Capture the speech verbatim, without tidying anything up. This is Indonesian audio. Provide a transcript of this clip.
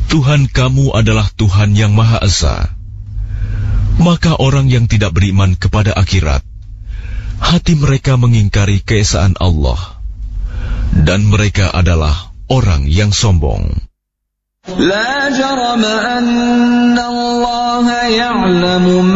Tuhan kamu adalah Tuhan yang Maha Esa. Maka orang yang tidak beriman kepada akhirat, hati mereka mengingkari keesaan Allah, dan mereka adalah orang yang sombong. La jarama anna Allah ya'lamu